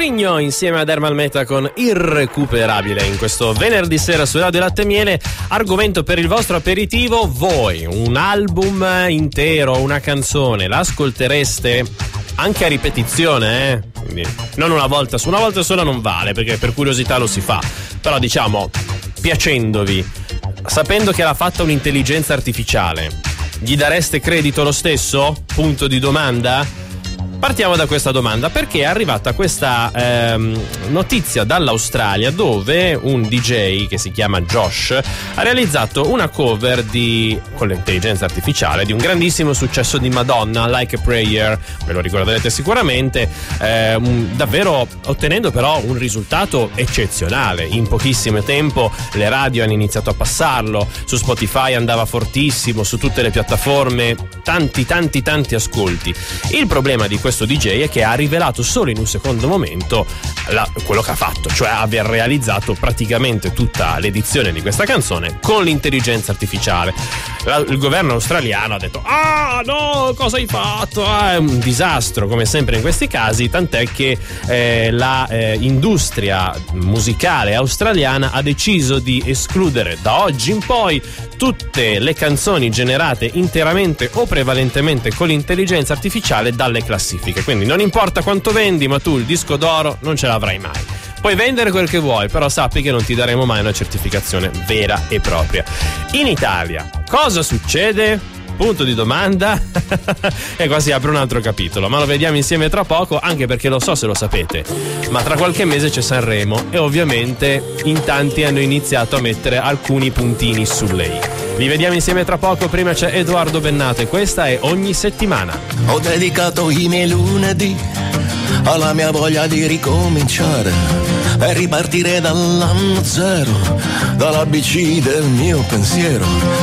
Ennio insieme ad Ermal Meta con Irrecuperabile in questo venerdì sera su Radio Latte e Miele. Argomento per il vostro aperitivo: voi un album intero, una canzone, l'ascoltereste anche a ripetizione, Quindi non una volta sola non vale, perché per curiosità lo si fa, però diciamo piacendovi, sapendo che l'ha fatta un'intelligenza artificiale, gli dareste credito lo stesso? Punto di domanda. Partiamo da questa domanda, perché è arrivata questa notizia dall'Australia, dove un DJ che si chiama Josh ha realizzato una cover con l'intelligenza artificiale di un grandissimo successo di Madonna, Like a Prayer, ve lo ricorderete sicuramente, davvero ottenendo però un risultato eccezionale. In pochissimo tempo le radio hanno iniziato a passarlo, su Spotify andava fortissimo, su tutte le piattaforme, tanti ascolti. Il problema di questo DJ è che ha rivelato solo in un secondo momento quello che ha fatto, cioè aver realizzato praticamente tutta l'edizione di questa canzone con l'intelligenza artificiale. Il governo australiano ha detto: ah no, cosa hai fatto? È un disastro come sempre in questi casi, tant'è che la industria musicale australiana ha deciso di escludere da oggi in poi tutte le canzoni generate interamente o prevalentemente con l'intelligenza artificiale dalle classifiche. Quindi non importa quanto vendi, ma tu il disco d'oro non ce l'avrai mai. Puoi vendere quel che vuoi, però sappi che non ti daremo mai una certificazione vera e propria. In Italia cosa succede? Punto di domanda. E qua si apre un altro capitolo, ma lo vediamo insieme tra poco, anche perché lo so se lo sapete, ma tra qualche mese c'è Sanremo e ovviamente in tanti hanno iniziato a mettere alcuni puntini su lei. Li vediamo insieme tra poco. Prima c'è Edoardo Bennato e questa è Ogni settimana. Ho dedicato i miei lunedì alla mia voglia di ricominciare e ripartire dall'anno zero, dall'ABC del mio pensiero.